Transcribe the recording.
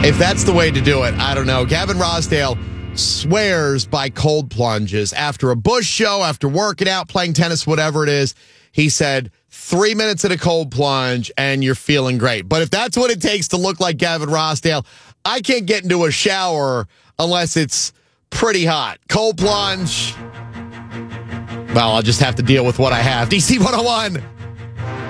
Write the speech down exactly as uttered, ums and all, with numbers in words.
If that's the way to do it, I don't know. Gavin Rossdale swears by cold plunges. After a Bush show, after working out, playing tennis, whatever it is, he said three minutes in a cold plunge and you're feeling great. But if that's what it takes to look like Gavin Rossdale, I can't get into a shower unless it's pretty hot. Cold plunge. Well, I'll just have to deal with what I have. D C one oh one.